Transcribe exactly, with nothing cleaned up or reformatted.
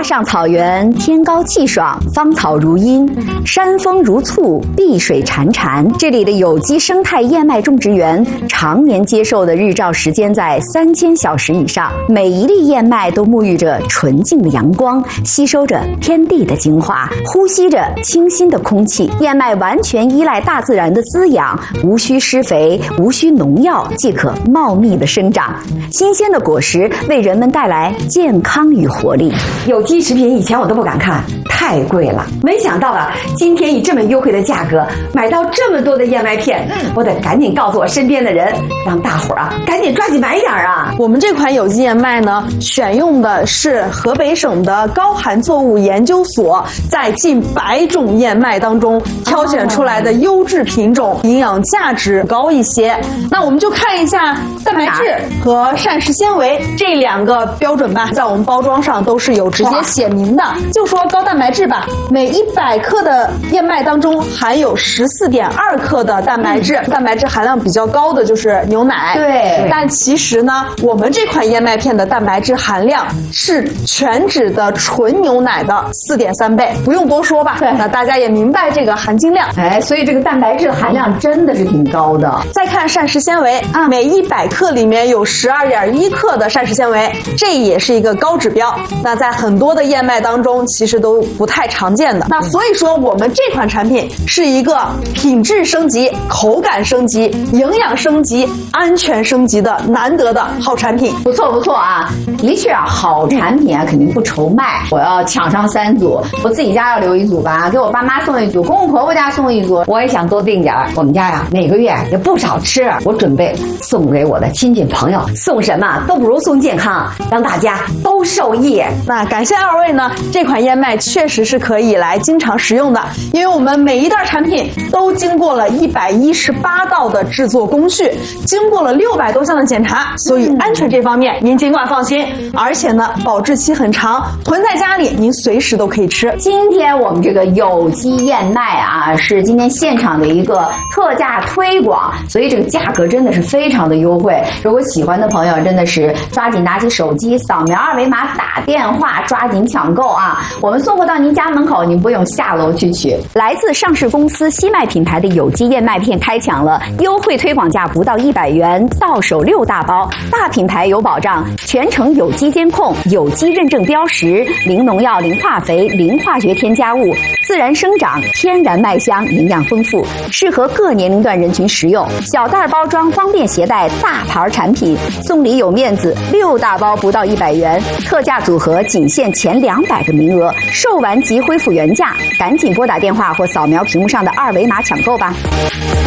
上草原，天高气爽，芳草如茵，山风如簇，碧水潺潺。这里的有机生态燕麦种植园常年接受的日照时间在三千小时以上，每一粒燕麦都沐浴着纯净的阳光，吸收着天地的精华，呼吸着清新的空气。燕麦完全依赖大自然的滋养，无需施肥，无需农药，即可茂密的生长。新鲜的果实为人们带来健康与活力。 有机食品以前我都不敢看，太贵了。没想到啊，今天以这么优惠的价格买到这么多的燕麦片，我得赶紧告诉我身边的人，让大伙儿啊赶紧抓紧买点啊！ 我们这款有机燕麦呢，选用的是河北省的高含作物研究所在近百种燕麦当中挑选出来的优质品种，营养价值高一些。那我们就看一下蛋白质和膳食纤维这两个标准吧，在我们包装上都是有直接写明的。就说高蛋白质吧，每一百克的燕麦当中含有十四点二克的蛋白质，蛋白质含量比较高的就是牛奶。 对， 但其实呢，我们这款燕麦片的蛋白质含量是全脂的纯牛奶的四点三倍，不用多说吧？对，那大家也明白这个含金量。 哎，所以这个蛋白质含量真的是挺高的。 再看膳食纤维啊，每一百克里面有十二点一克的膳食纤维，这也是一个高指标。那在很多的燕麦当中，其实都不太常见的。那所以说，我们这款产品是一个品质升级、口感升级、营养升级、安全升级的难得的好产品。 不错不错啊，的确啊，好产品啊肯定不愁卖。我要抢上三组，我自己家要留一组吧，给我爸妈送一组，公公婆婆家送一组。我也想多订点儿。我们家呀每个月也不少吃，我准备送给我的亲戚朋友。送什么都不如送健康，让大家都受益。 那感谢二位呢，这款燕麦确实是可以来经常食用的，因为我们每一袋产品都经过了一百一十八道的制作工序，经过了六百多项的检查，所以安全这方面您尽管放心。而且呢，保质期很长，囤在家里您随时都可以吃。 今天我们这个有机燕麦啊，是今天现场的一个特价推广，所以这个价格真的是非常的优惠。如果喜欢的朋友，真的是抓紧拿起手机，扫描二维码，打电话，抓紧抢购啊！我们送货到您家门口，您不用下楼去取。 来自上市公司西麦品牌的有机燕麦片开抢了优惠推广价不到一百元，到手六大包，大品牌有保障，全程有机监控，有机认证标识，零农药、零化肥、零化学添加物，自然生长，天然麦香，营养丰富，适合各年龄段人群食用。小袋包装方便携带，大牌产品，送礼有面子，六大包不到一百元，特价组合仅限前两百个名额，售完即恢复原价，赶紧拨打电话或扫描屏幕上的二维码抢购吧。